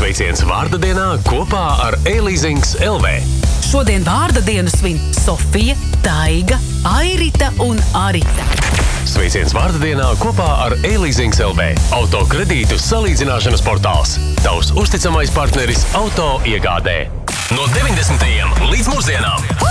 Sveiciens vārda dienā kopā ar E-Leasings LV. Šodien vārda dienu svin Sofija, Taiga, Airita un Arita. Sveiciens vārda dienā kopā ar E-Leasings LV. Autokredītu salīdzināšanas portāls. Tavs uzticamais partneris auto iegādē. No 90. līdz mūsdienām.